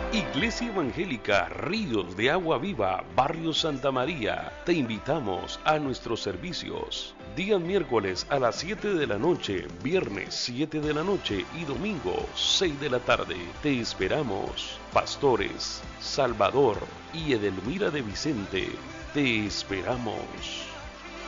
Iglesia Evangélica Ríos de Agua Viva, Barrio Santa María, te invitamos a nuestros servicios. Día miércoles a las 7 de la noche, viernes 7 de la noche y domingo 6 de la tarde. Te esperamos. Pastores Salvador y Edelmira de Vicente, te esperamos.